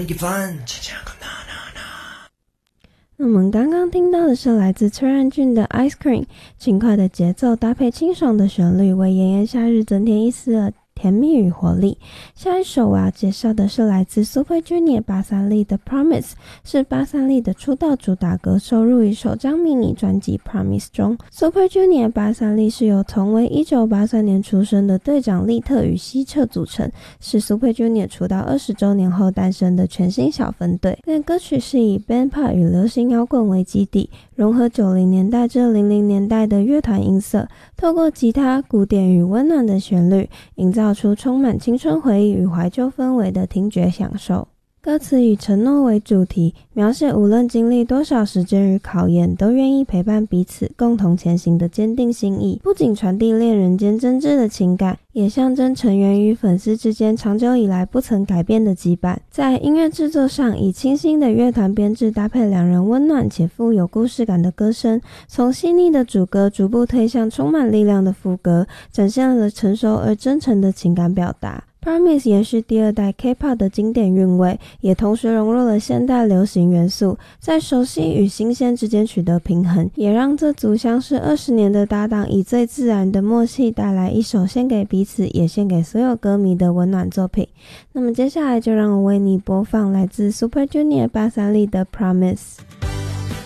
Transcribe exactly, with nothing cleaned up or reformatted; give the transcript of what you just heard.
给分。 那我们刚刚听到的是来自崔然俊的 Ice Cream， 轻快的节奏搭配清爽的旋律，为炎炎夏日增添一丝的甜蜜与活力。下一首我要介绍的是来自 Super Junior 八三栗的 Promise， 是八三栗的出道主打歌，收录于首张迷你专辑 Promise 中。 Super Junior 八三栗是由同为一九八三年出生的队长利特与希澈组成，是 Super Junior 出道二十周年后诞生的全新小分队。那歌曲是以 Band Pop 与流行摇滚为基底，融合九零年代至零零年代的乐团音色，透过吉他、鼓点与温暖的旋律，营造出充满青春回忆与怀旧氛围的听觉享受。歌词以承诺为主题，描写无论经历多少时间与考验，都愿意陪伴彼此共同前行的坚定心意。不仅传递恋人间真挚的情感，也象征成员与粉丝之间长久以来不曾改变的羁绊。在音乐制作上，以清新的乐团编制搭配两人温暖且富有故事感的歌声，从细腻的主歌逐步推向充满力量的副歌，展现了成熟而真诚的情感表达。Promise 延续第二代 K-pop 的经典韵味，也同时融入了现代流行元素，在熟悉与新鲜之间取得平衡，也让这组相识二十年的搭档以最自然的默契带来一首献给彼此也献给所有歌迷的温暖作品。那么接下来就让我为你播放来自 Super Junior 八三栗的 Promise。